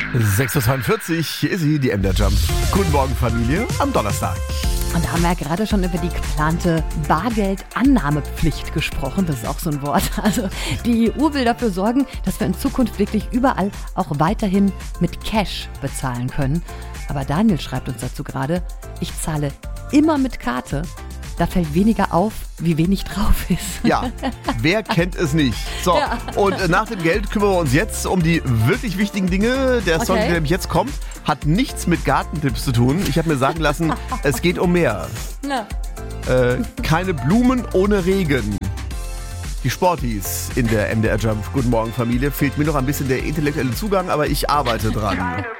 6.42 Uhr, hier ist sie, die MDR Jump. Guten Morgen, Familie, am Donnerstag. Und da haben wir ja gerade schon über die geplante Bargeldannahmepflicht gesprochen. Das ist auch so ein Wort. Also die EU will dafür sorgen, dass wir in Zukunft wirklich überall auch weiterhin mit Cash bezahlen können. Aber Daniel schreibt uns dazu gerade, ich zahle immer mit Karte. Da fällt weniger auf, wie wenig drauf ist. Ja, wer kennt es nicht? So, ja. Und nach dem Geld kümmern wir uns jetzt um die wirklich wichtigen Dinge. Der Song, der nämlich jetzt kommt, hat nichts mit Gartentipps zu tun. Ich habe mir sagen lassen, es geht um mehr. Ja. Keine Blumen ohne Regen. Die Sporties in der MDR Jump. Guten Morgen, Familie. Fehlt mir noch ein bisschen der intellektuelle Zugang, aber ich arbeite dran.